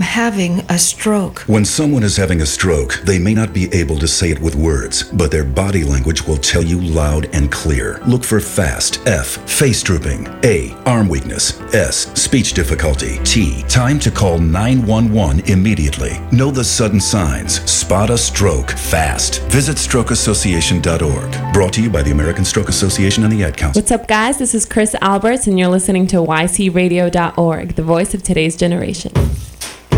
having a stroke. When someone is having a stroke, they may not be able to say it with words, but their body language will tell you loud and clear. Look for FAST. F, face drooping. A, arm weakness. S, speech difficulty. T, time to call 911 immediately. Know the sudden signs. Spot a stroke fast. Visit strokeassociation.org. Brought to you by the American Stroke Association and the Ad Council. What's up, guys? This is Chris Alberts, and you're listening to ycradio.org, the voice of today's generation.